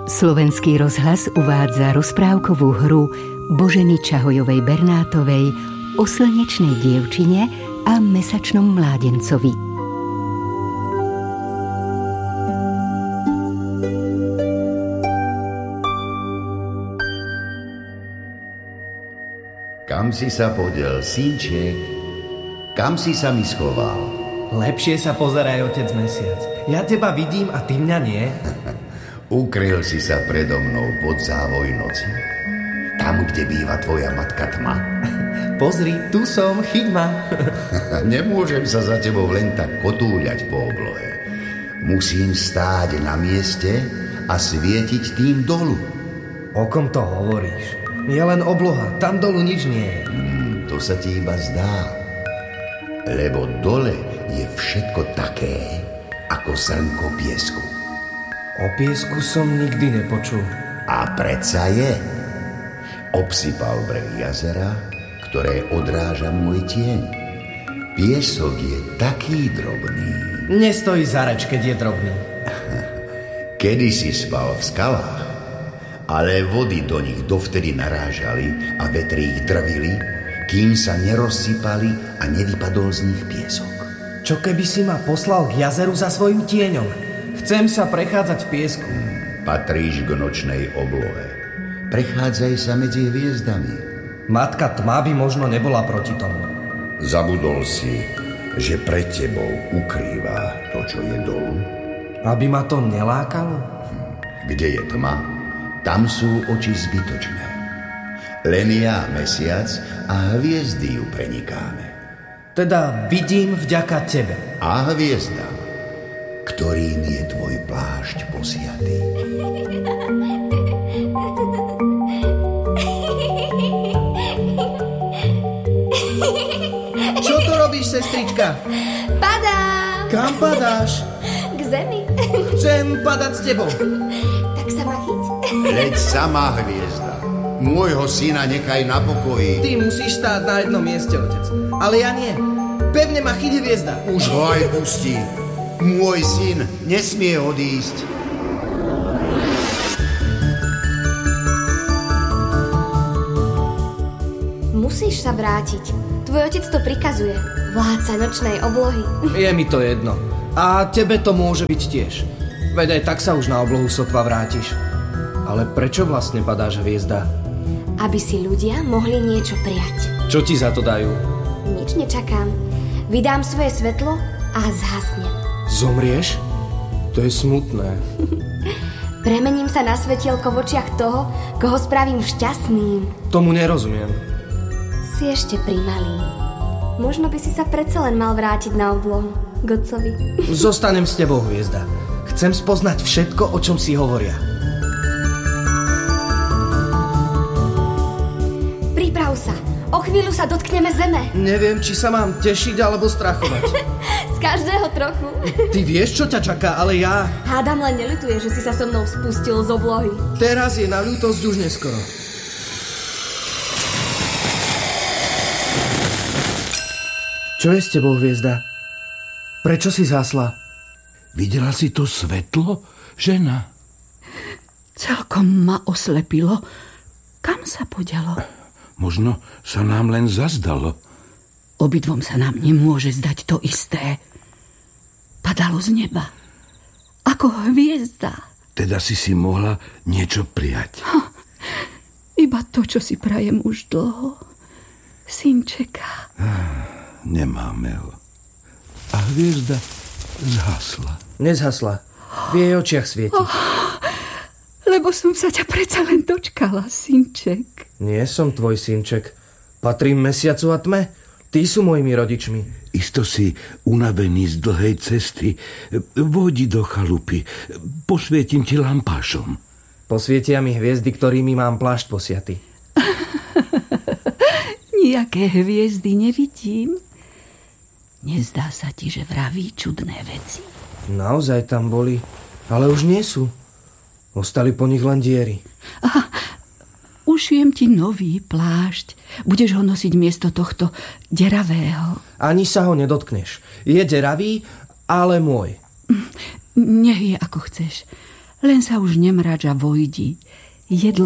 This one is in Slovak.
Slovenský rozhlas uvádza rozprávkovú hru Boženy Čahojovej Bernátovej o slnečnej dievčine a mesačnom mládencovi. Kam si sa podiel, synček? Kam si sa mi schoval? Lepšie sa pozeraj, otec Mesiac. Ja teba vidím a ty mňa nie. Ukryl si sa predo mnou pod závoj noci? Tam, kde býva tvoja matka Tma? Pozri, tu som, chyť ma. Nemôžem sa za tebou len tak kotúľať po oblohe. Musím stáť na mieste a svietiť tým dolu. O kom to hovoríš? Je len obloha, tam dolu nič nie je. To sa ti iba zdá. Lebo dole je všetko také, ako srnko piesku. O piesku som nikdy nepočul. A predsa je. Obsypal breh jazera, ktoré odráža môj tieň. Piesok je taký drobný. Nestojí za reč, keď je drobný. Kedy si spal v skalách, ale vody do nich dovtedy narážali a vetry ich drvili, kým sa nerozsypali a nevypadol z nich piesok. Čo keby si ma poslal k jazeru za svojim tieňom? Chcem sa prechádzať v piesku. Patríš k nočnej oblohe. Prechádzaj sa medzi hviezdami. Matka Tma by možno nebola proti tomu. Zabudol si, že pred tebou ukrýva to, čo je dolu? Aby ma to nelákalo? Kde je tma, tam sú oči zbytočné. Len ja, Mesiac a hviezdy ju prenikáme. Teda vidím vďaka tebe. A hviezdam, ktorým je tvoj plášť posiatý. Čo tu robíš, sestrička? Padám. Kam padáš? K zemi. Chcem padať s tebou. Tak sa ma chyť. Leď sama, hviezda. Môjho syna nechaj na pokoji. Ty musíš stáť na jednom mieste, otec. Ale ja nie. Pevne ma chyť, hviezda. Už ho aj pustí. Môj syn nesmie odísť. Musíš sa vrátiť. Tvoj otec to prikazuje. Vládca nočnej oblohy. Je mi to jedno. A tebe to môže byť tiež. Veď aj tak sa už na oblohu sotva vrátiš. Ale prečo vlastne padáš, hviezda? Aby si ľudia mohli niečo prijať. Čo ti za to dajú? Nič nečakám. Vydám svoje svetlo a zhasnem. Zomrieš? To je smutné. Premením sa na svetielko v očiach toho, koho spravím šťastným. Tomu nerozumiem. Si ešte primalý. Možno by si sa predsa len mal vrátiť na oblohu, k otcovi. Zostanem s tebou, hviezda. Chcem spoznať všetko, o čom si hovoria. Priprav sa. O chvíľu sa dotkneme zeme. Neviem, či sa mám tešiť alebo strachovať. Z každého trochu. Ty vieš, čo ťa čaká, ale ja... Hádam, len neľutuje, že si sa so mnou spustil z oblohy. Teraz je na ľútosť už neskoro. Čo je s tebou, hviezda? Prečo si zhasla? Videla si to svetlo, žena? Celkom ma oslepilo. Kam sa poďalo? Možno sa nám len zazdalo. Obidvom sa nám nemôže zdať to isté. Padalo z neba. Ako hviezda. Teda si mohla niečo prijať. Iba to, čo si prajem už dlho. Synčeka. Nemáme ho. A hviezda zhasla. Nezhasla. V jej očiach svieti. Lebo som sa ťa predsa len dočkala, synček. Nie som tvoj synček. Patrím Mesiacu a Tme. Tí sú mojimi rodičmi. Isto si unavený z dlhej cesty. Vodi do chalupy. Posvietim ti lampášom. Posvietia mi hviezdy, ktorými mám plášť posiaty. Nijaké hviezdy nevidím. Nezdá sa ti, že vraví čudné veci? Naozaj tam boli, ale už nie sú. Ostali po nich len diery. Ušijem ti nový plášť. Budeš ho nosiť miesto tohto deravého. Ani sa ho nedotkneš. Je deravý, ale môj. Nech je ako chceš. Len sa už nemrač a vojdi. Jedlo